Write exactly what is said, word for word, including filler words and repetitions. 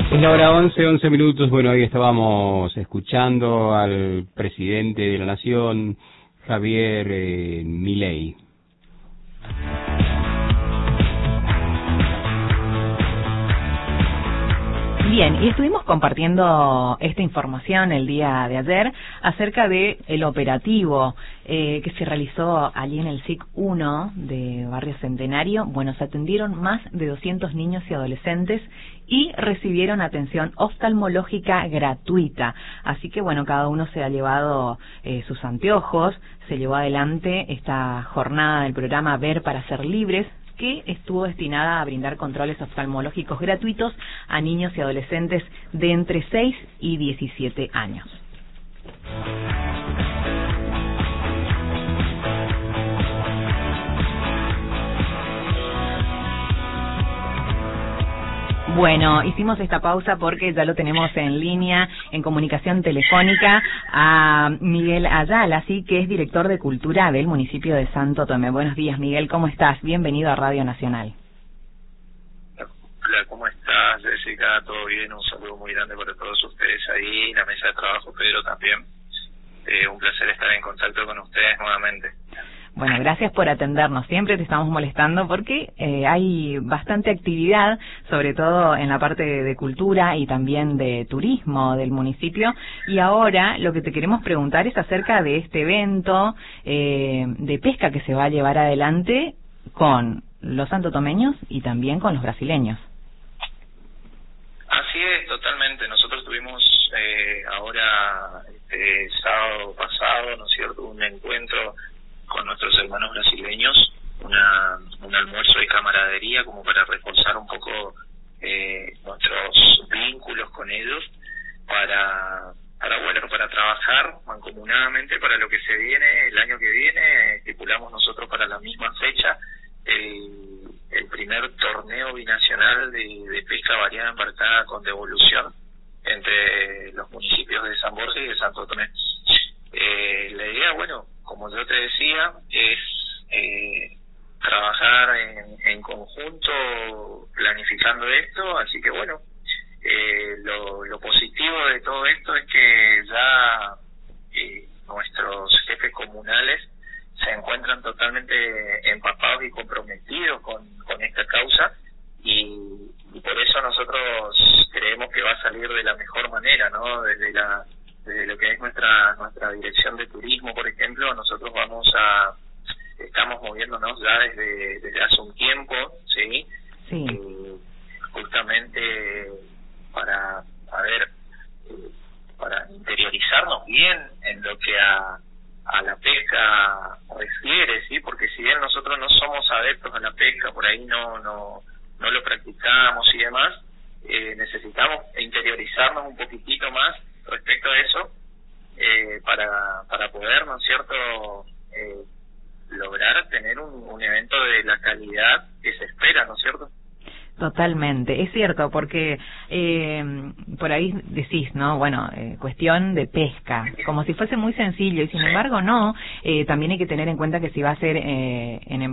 Es la hora once, once minutos. Bueno, ahí estábamos escuchando al presidente de la Nación, Javier eh, Milei. Bien, y estuvimos compartiendo esta información el día de ayer acerca de el operativo eh, que se realizó allí en el S I C uno de Barrio Centenario. Bueno, se atendieron más de doscientos niños y adolescentes y recibieron atención oftalmológica gratuita. Así que, bueno, cada uno se ha llevado eh, sus anteojos, se llevó adelante esta jornada del programa Ver para Ser Libres, que estuvo destinada a brindar controles oftalmológicos gratuitos a niños y adolescentes de entre seis y diecisiete años. Bueno, hicimos esta pausa porque ya lo tenemos en línea, en comunicación telefónica, a Miguel Ayala, así que es director de Cultura del municipio de Santo Tomé. Buenos días, Miguel, ¿cómo estás? Bienvenido a Radio Nacional. Hola, ¿cómo estás, Jessica? ¿Todo bien? Un saludo muy grande para todos ustedes ahí, la mesa de trabajo, Pedro, también. Eh, un placer estar en contacto con ustedes nuevamente. Bueno, gracias por atendernos. Siempre te estamos molestando porque eh, hay bastante actividad, sobre todo en la parte de, de cultura y también de turismo del municipio. Y ahora lo que te queremos preguntar es acerca de este evento eh, de pesca que se va a llevar adelante con los santotomeños y también con los brasileños. Así es, totalmente. Nosotros tuvimos eh, ahora, este sábado pasado, ¿no es cierto?, un encuentro con nuestros hermanos brasileños, una, un almuerzo de camaradería como para reforzar un poco eh, nuestros vínculos con ellos, para, para bueno, para trabajar mancomunadamente para lo que se viene el año que viene. Estipulamos nosotros para la misma fecha el, el primer torneo binacional de, de pesca variada embarcada con devolución entre los municipios de San Borja y de Santo Tomé. Eh, la idea, bueno, como yo te decía, es eh, trabajar en, en conjunto planificando esto, así que bueno, eh, lo, lo positivo de todo esto es que ya eh, nuestros jefes comunales se encuentran totalmente empapados y comprometidos con, con esta causa, y, y por eso nosotros creemos que va a salir de la mejor manera, ¿no? Desde la de lo que es nuestra nuestra dirección de turismo, por ejemplo, nosotros vamos a estamos moviéndonos ya desde desde hace un tiempo, sí, sí. Eh, justamente para a ver eh, para interiorizarnos bien en lo que a a la pesca refiere, sí, porque si bien nosotros no somos adeptos a la pesca, por ahí no no no lo practicamos y demás, eh, necesitamos interiorizarnos un poquitito más respecto a eso, eh, para para poder, ¿no es cierto?, eh, lograr tener un, un evento de la calidad que se espera, ¿no es cierto? Totalmente, es cierto, porque eh, por ahí decís, ¿no? Bueno, eh, cuestión de pesca, como si fuese muy sencillo, y sin embargo no, eh, también hay que tener en cuenta que si va a ser eh, en